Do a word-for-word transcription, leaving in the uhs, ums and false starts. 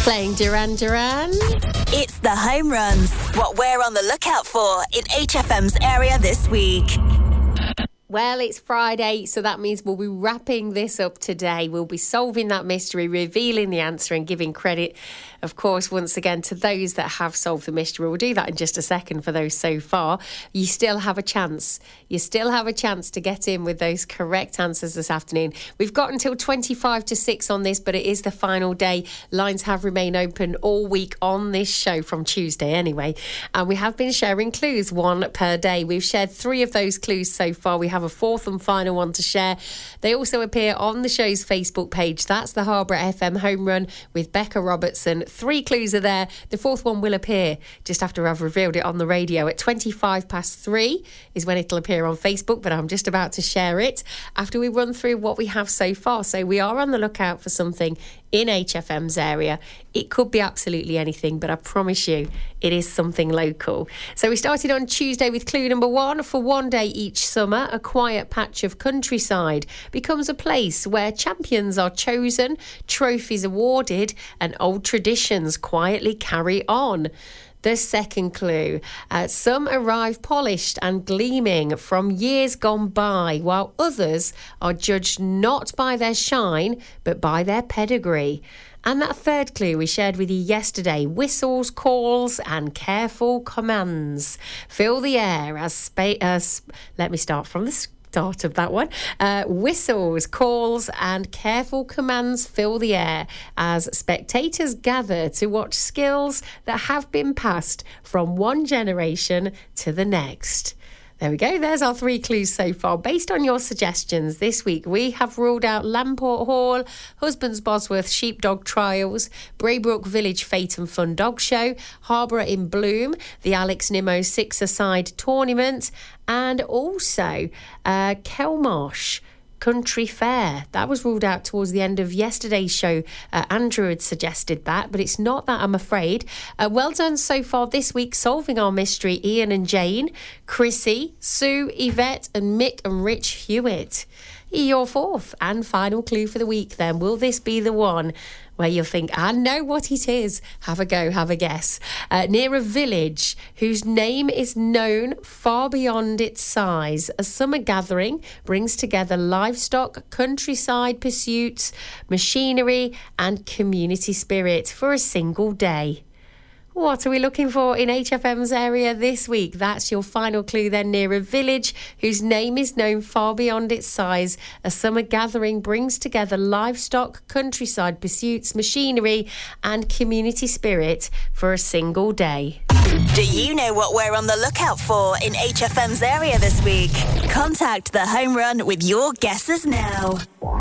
Playing Duran Duran. It's the home runs. What we're on the lookout for in H F M's area this week. Well, it's Friday, so that means we'll be wrapping this up today. We'll be solving that mystery, revealing the answer and giving credit, of course, once again to those that have solved the mystery. We'll do that in just a second for those so far. You still have a chance. You still have a chance to get in with those correct answers this afternoon. We've got until twenty-five to six on this, but it is the final day. Lines have remained open all week on this show from Tuesday anyway. And we have been sharing clues, one per day. We've shared three of those clues so far. We have a fourth and final one to share. They also appear on the show's Facebook page. That's the Harborough F M Home Run with Becca Robertson. Three clues are there. The fourth one will appear just after I've revealed it on the radio. At twenty-five past three is when it'll appear on Facebook, but I'm just about to share it after we run through what we have so far. So we are on the lookout for something in H F M's area. It could be absolutely anything, but I promise you it is something local. So we started on Tuesday with clue number one. For one day each summer, a quiet patch of countryside becomes a place where champions are chosen, trophies awarded, and old traditions quietly carry on. The second clue, uh, some arrive polished and gleaming from years gone by, while others are judged not by their shine, but by their pedigree. And that third clue we shared with you yesterday, whistles, calls and careful commands fill the air as... Spa- as let me start from the start of that one. Uh, whistles, calls and careful commands fill the air as spectators gather to watch skills that have been passed from one generation to the next. There we go. There's our three clues so far. Based on your suggestions this week, we have ruled out Lamport Hall, Husbands Bosworth Sheepdog Trials, Braybrook Village Fate and Fun Dog Show, Harborough in Bloom, the Alex Nimmo Six-A-Side Tournament, and also uh, Kelmarsh Country Fair. That was ruled out towards the end of yesterday's show. Uh, Andrew had suggested that, but it's not that, I'm afraid. Uh, well done so far this week solving our mystery, Ian and Jane, Chrissy, Sue, Yvette and Mick and Rich Hewitt. Your fourth and final clue for the week then. Will this be the one where you'll think, I know what it is? Have a go, have a guess. Uh, near a village whose name is known far beyond its size, a summer gathering brings together livestock, countryside pursuits, machinery and community spirit for a single day. What are we looking for in H F M's area this week? That's your final clue then. Near a village whose name is known far beyond its size, a summer gathering brings together livestock, countryside pursuits, machinery and community spirit for a single day. Do you know what we're on the lookout for in H F M's area this week? Contact the Home Run with your guesses now.